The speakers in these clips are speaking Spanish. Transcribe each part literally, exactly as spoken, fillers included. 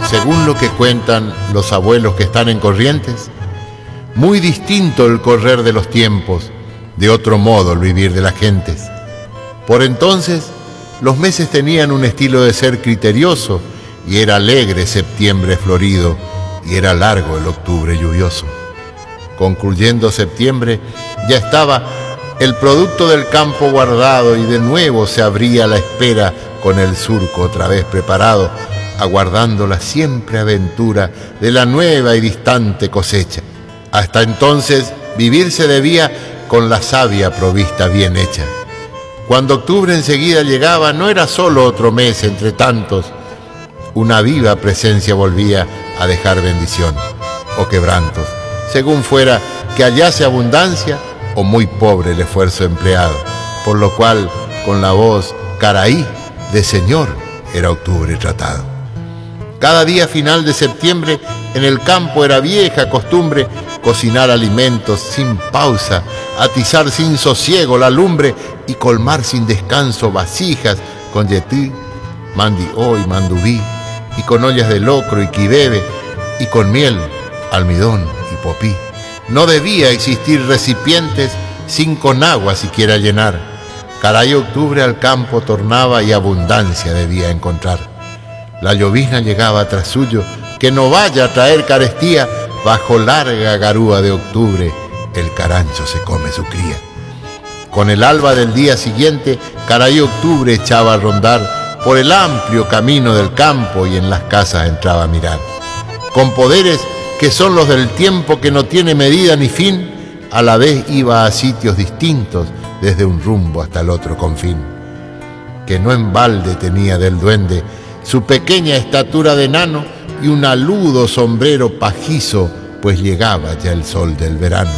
según lo que cuentan los abuelos que están en Corrientes, muy distinto el correr de los tiempos, de otro modo el vivir de las gentes. Por entonces, los meses tenían un estilo de ser criterioso, y era alegre septiembre florido, y era largo el octubre lluvioso. Concluyendo septiembre, ya estaba el producto del campo guardado, y de nuevo se abría la espera con el surco otra vez preparado, aguardando la siempre aventura de la nueva y distante cosecha. Hasta entonces vivir se debía con la savia provista bien hecha. Cuando octubre enseguida llegaba, no era solo otro mes entre tantos, una viva presencia volvía a dejar bendición o quebrantos, según fuera que hallase abundancia o muy pobre el esfuerzo empleado, por lo cual con la voz caraí de señor era octubre tratado. Cada día final de septiembre en el campo era vieja costumbre cocinar alimentos sin pausa, atizar sin sosiego la lumbre y colmar sin descanso vasijas con yetí, mandió y mandubí, y con ollas de locro y quibebe, y con miel, almidón y popí. No debía existir recipientes sin con agua siquiera llenar. Caray octubre al campo tornaba y abundancia debía encontrar. La llovizna llegaba tras suyo, que no vaya a traer carestía, bajo larga garúa de octubre el carancho se come su cría. Con el alba del día siguiente, caray octubre echaba a rondar por el amplio camino del campo y en las casas entraba a mirar. Con poderes que son los del tiempo que no tiene medida ni fin, a la vez iba a sitios distintos desde un rumbo hasta el otro confín. Que no en balde tenía del duende su pequeña estatura de enano y un aludo sombrero pajizo, pues llegaba ya el sol del verano.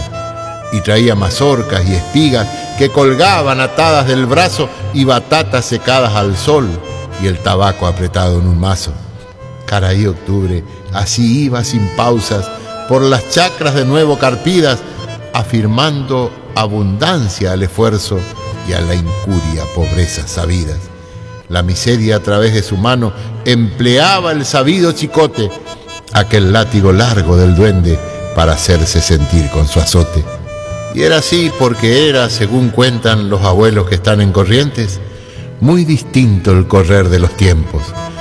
Y traía mazorcas y espigas que colgaban atadas del brazo y batatas secadas al sol y el tabaco apretado en un mazo. Caray octubre así iba sin pausas por las chacras de nuevo carpidas, afirmando abundancia al esfuerzo y a la incuria pobrezas sabidas. La miseria a través de su mano empleaba el sabido chicote, aquel látigo largo del duende para hacerse sentir con su azote. Y era así porque era, según cuentan los abuelos que están en Corrientes, muy distinto el correr de los tiempos,